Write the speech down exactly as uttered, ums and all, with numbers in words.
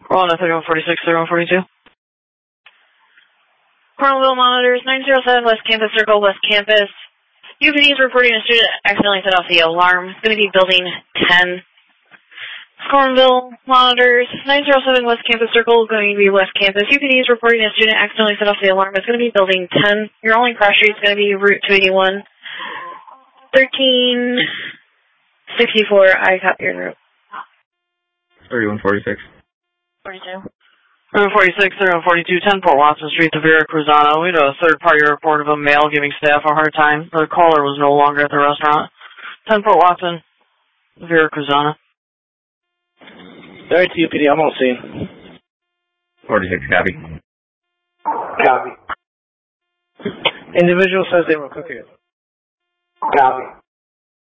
Roll on thirty-one forty-six, thirty-one forty-two. Cornwall monitors, nine zero seven West Campus Circle, West Campus. U P D is reporting a student accidentally set off the alarm. It's going to be building ten. Cornville monitors, nine zero seven West Campus Circle, going to be West Campus. U P D is reporting a student accidentally set off the alarm. It's going to be building ten. Your only crash rate is going to be Route two eighty-one. thirteen sixty-four, I copy your route. thirty-one forty-six. forty-two. thirty-one forty-six, thirty-one forty-two, ten Port Watson Street to Vera Cruzano. We had a third-party report of a male giving staff a hard time. The caller was no longer at the restaurant. ten Port Watson, Vera Cruzano. thirty-two U P D, I'm on scene. forty-six, copy. Copy. Individual says they were cooking. Copy.